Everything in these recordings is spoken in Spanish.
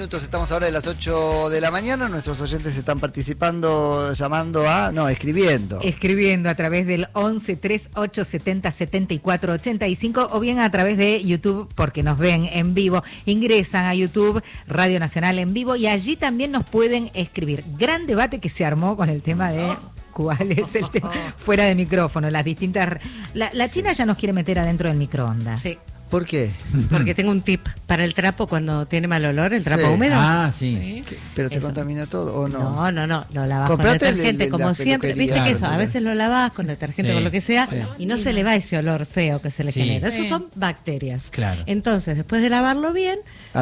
minutos, estamos ahora de las 8 de la mañana. Nuestros oyentes están participando, escribiendo. Escribiendo a través del 11 38 70 74 85 o bien a través de YouTube, porque nos ven en vivo. Ingresan a YouTube, Radio Nacional en vivo, y allí también nos pueden escribir. Gran debate que se armó con el tema de cuál es el tema fuera de micrófono, las distintas. La China ya nos quiere meter adentro del microondas. Sí. ¿Por qué? Porque tengo un tip para el trapo cuando tiene mal olor, el trapo húmedo. Ah, sí. ¿Pero te contamina todo o no? No, lo lavas con detergente como siempre. Viste que eso, a veces lo lavas con detergente, con lo que sea, y no se le va ese olor feo que se le genera. Eso son bacterias. Claro. Entonces, después de lavarlo bien,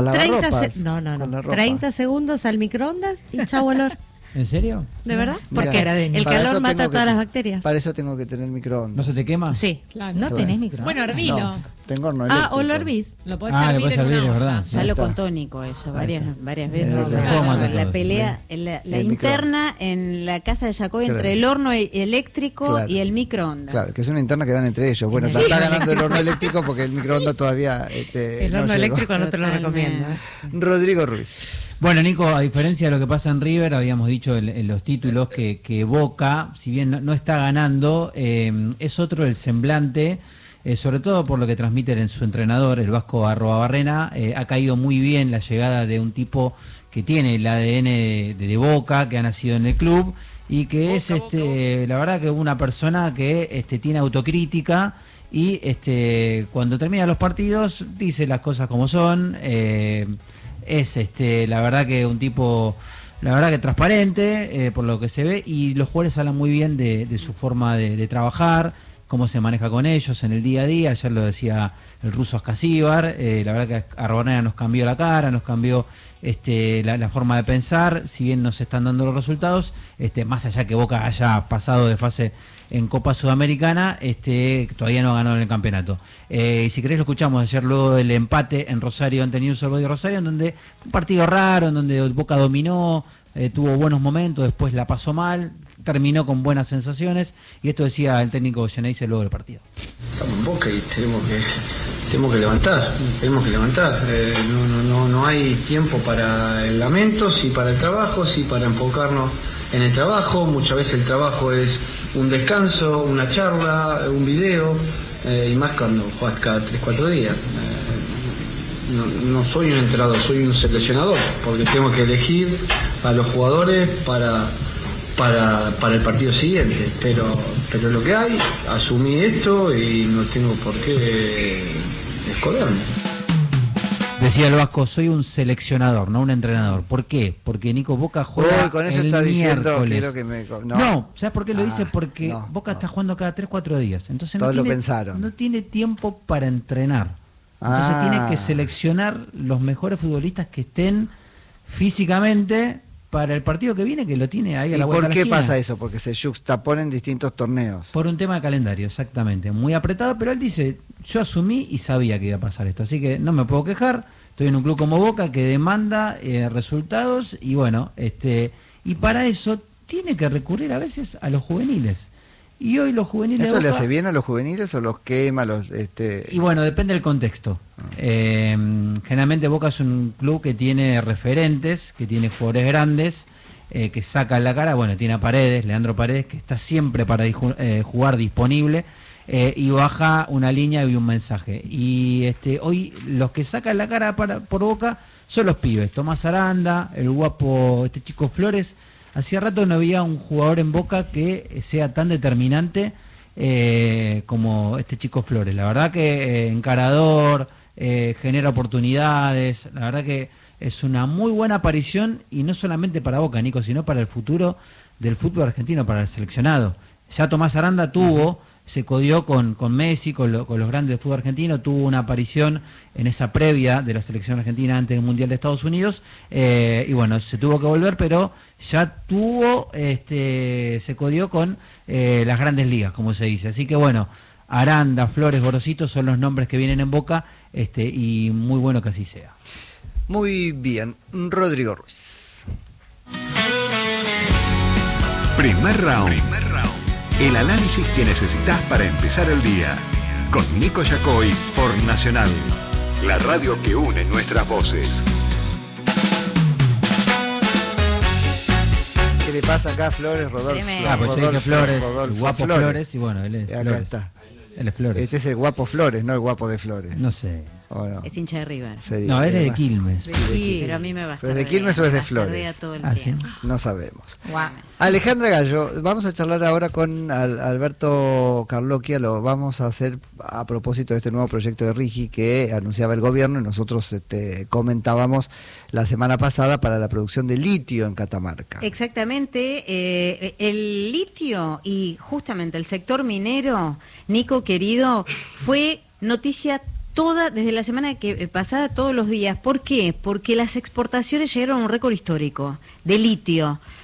30 segundos al microondas y chau olor. ¿En serio? ¿De verdad? Mira, porque el calor mata todas las bacterias. Para eso tengo que tener microondas. ¿No se te quema? Sí. Claro. ¿No tenés microondas? Bueno, hervilo. No, tengo horno eléctrico. O lo hervís. Lo podés lo servir podés en servir, una es olla. verdad. Ya lo contó Nico eso varias veces. La pelea, la interna en la casa de Jacobi entre el horno eléctrico y el microondas. Claro, que es una interna que dan entre ellos. Bueno, está ganando el horno eléctrico porque el microondas todavía el horno eléctrico no te lo recomiendo. Rodrigo Ruiz. Bueno, Nico, a diferencia de lo que pasa en River, habíamos dicho en los títulos que Boca, si bien no está ganando, es otro el semblante, sobre todo por lo que transmite en su entrenador, el vasco Arruabarrena. Ha caído muy bien la llegada de un tipo que tiene el ADN de Boca, que ha nacido en el club y que es la verdad que una persona que tiene autocrítica y cuando termina los partidos dice las cosas como son. Es la verdad que un tipo, la verdad que transparente, por lo que se ve, y los jugadores hablan muy bien de su forma de trabajar, cómo se maneja con ellos en el día a día. Ayer lo decía el ruso Askasíbar, la verdad que Arruabarrena nos cambió la cara, nos cambió la forma de pensar, si bien nos están dando los resultados, más allá que Boca haya pasado de fase en Copa Sudamericana, todavía no ha ganado en el campeonato. Y si querés lo escuchamos ayer luego del empate en Rosario ante Newell's Old Boys de Rosario, en donde fue un partido raro, en donde Boca dominó, tuvo buenos momentos, después la pasó mal, terminó con buenas sensaciones, y esto decía el técnico Geneise luego del partido. Estamos en Boca y tenemos que levantar, no hay tiempo para el lamento, sí para el trabajo, sí para enfocarnos en el trabajo. Muchas veces el trabajo es un descanso, una charla, un video, y más cuando juegas cada 3-4 días. No soy un entrenador, soy un seleccionador, porque tengo que elegir a los jugadores para el partido siguiente, pero lo que hay, asumí esto y no tengo por qué esconderme. Decía el vasco, soy un seleccionador, no un entrenador. ¿Por qué? Porque Nico Boca juega con eso el está miércoles. Diciendo que No, ¿sabes por qué lo dice? Porque Boca está jugando cada 3-4 días. Entonces no tiene tiempo para entrenar. Entonces tiene que seleccionar los mejores futbolistas que estén físicamente para el partido que viene, que lo tiene ahí a la vuelta de la esquina. ¿Y por qué pasa eso? Porque se juxtaponen distintos torneos. Por un tema de calendario, exactamente. Muy apretado, pero él dice, yo asumí y sabía que iba a pasar esto. Así que no me puedo quejar. Estoy en un club como Boca que demanda resultados y bueno, y para eso tiene que recurrir a veces a los juveniles. Y hoy los juveniles ¿Eso de Boca, le hace bien a los juveniles o los quema? Y bueno, depende del contexto. Generalmente Boca es un club que tiene referentes, que tiene jugadores grandes, que sacan la cara. Bueno, tiene a Paredes, Leandro Paredes, que está siempre para jugar disponible, y baja una línea y un mensaje. Y hoy los que sacan la cara por Boca son los pibes. Tomás Aranda, el guapo, chico Flores. Hacía rato no había un jugador en Boca que sea tan determinante como este chico Flores. La verdad que encarador, genera oportunidades. La verdad que es una muy buena aparición, y no solamente para Boca, Nico, sino para el futuro del fútbol argentino, para el seleccionado. Ya Tomás Aranda se codió con Messi, con los grandes del fútbol argentino, tuvo una aparición en esa previa de la selección argentina antes del Mundial de Estados Unidos, y bueno, se tuvo que volver, pero ya se codió con las grandes ligas, como se dice. Así que bueno, Aranda, Flores, Gorosito son los nombres que vienen en Boca, y muy bueno que así sea. Muy bien, Rodrigo Ruiz. Primer round. El análisis que necesitas para empezar el día. Con Nico Yacoy por Nacional, la radio que une nuestras voces. pasa acá? Flores, Rodolfo. Pues yo dije Flores, Rodolfo el guapo Flores, y bueno, él es acá Flores. está. Él es Flores. Este es el guapo Flores, no el guapo de Flores. No sé. No? Es hincha de River. No, él es de Quilmes. Pero a mí me va a ¿Pero es de Quilmes o es de Flores? Todo el ¿sí? No sabemos. Wow. Alejandra Gallo, vamos a charlar ahora con Alberto Carlocchia, lo vamos a hacer a propósito de este nuevo proyecto de RIGI que anunciaba el gobierno y nosotros comentábamos la semana pasada para la producción de litio en Catamarca. Exactamente, el litio y justamente el sector minero, Nico querido, fue noticia desde la semana pasada, todos los días. ¿Por qué? Porque las exportaciones llegaron a un récord histórico de litio.